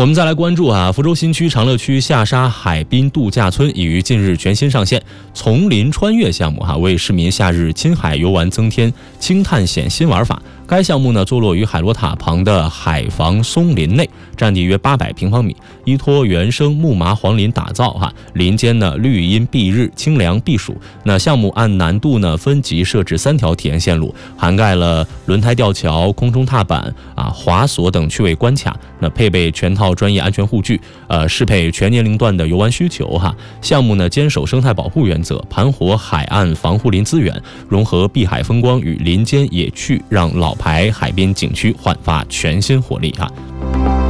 我们再来关注福州新区长乐区下沙海滨度假村已于近日全新上线丛林穿越项目为市民夏日亲海游玩增添轻探险新玩法。该项目坐落于海螺塔旁的海防松林内，占地约800平方米，依托原生木麻黄林打造林间绿荫蔽日，清凉避暑。项目按难度分级设置3条体验线路，涵盖了轮胎吊桥、空中踏板滑索等趣味关卡，配备全套专业安全护具，适配全年龄段的游玩需求项目坚守生态保护原则，盘活海岸防护林资源，融合碧海风光与林间野趣，让老牌海滨景区焕发全新活力